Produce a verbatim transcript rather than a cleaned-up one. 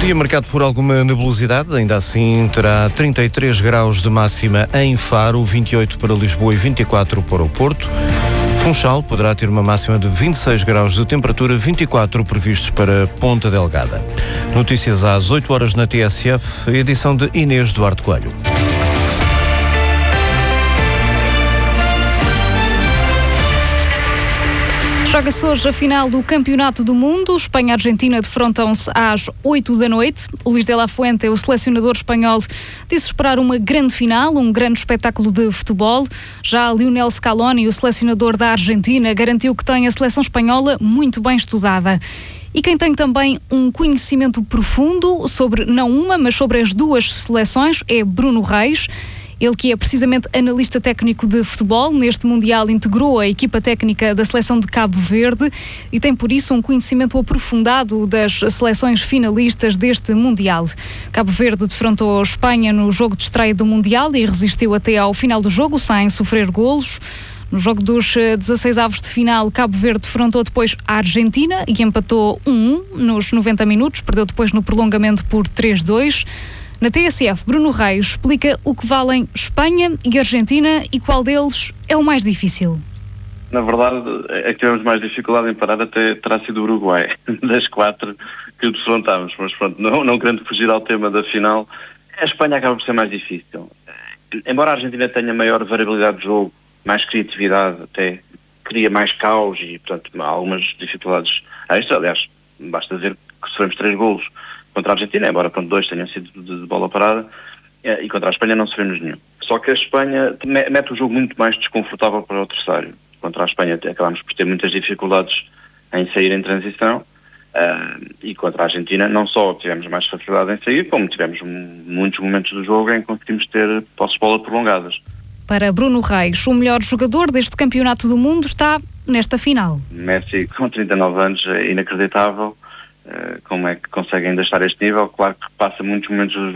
Dia marcado por alguma nebulosidade, ainda assim terá trinta e três graus de máxima em Faro, vinte e oito para Lisboa e vinte e quatro para o Porto. Funchal poderá ter uma máxima de vinte e seis graus de temperatura, vinte e quatro previstos para Ponta Delgada. Notícias às oito horas na T S F, edição de Inês Duarte Coelho. Joga-se hoje a final do Campeonato do Mundo. Espanha e Argentina defrontam-se às oito da noite. Luís de la Fuente, o selecionador espanhol, disse esperar uma grande final, um grande espetáculo de futebol. Já Lionel Scaloni, o selecionador da Argentina, garantiu que tem a seleção espanhola muito bem estudada. E quem tem também um conhecimento profundo sobre não uma, mas sobre as duas seleções é Bruno Reis. Ele, que é precisamente analista técnico de futebol, neste Mundial integrou a equipa técnica da seleção de Cabo Verde e tem por isso um conhecimento aprofundado das seleções finalistas deste Mundial. Cabo Verde defrontou a Espanha no jogo de estreia do Mundial e resistiu até ao final do jogo sem sofrer golos. No jogo dos dezasseis avos de final, Cabo Verde defrontou depois a Argentina e empatou um a um nos noventa minutos, perdeu depois no prolongamento por três a dois. Na T S F, Bruno Reis explica o que valem Espanha e Argentina e qual deles é o mais difícil. Na verdade, é que tivemos mais dificuldade em parar até terá sido o Uruguai, das quatro que defrontámos. Mas pronto, não, não querendo fugir ao tema da final, a Espanha acaba por ser mais difícil. Embora a Argentina tenha maior variabilidade de jogo, mais criatividade, até cria mais caos e, portanto, algumas dificuldades extra. Aliás, basta dizer que sofremos três golos contra a Argentina, embora pronto, dois tenham sido de, de bola parada, e contra a Espanha não sofremos nenhum. Só que a Espanha mete o jogo muito mais desconfortável para o adversário. Contra a Espanha acabámos por ter muitas dificuldades em sair em transição, uh, e contra a Argentina não só tivemos mais facilidade em sair, como tivemos muitos momentos do jogo em que conseguimos ter posses de bola prolongadas. Para Bruno Reis, o melhor jogador deste Campeonato do Mundo está nesta final. Messi, com trinta e nove anos, é inacreditável. Uh, como é que consegue ainda estar a este nível? Claro que passa muitos momentos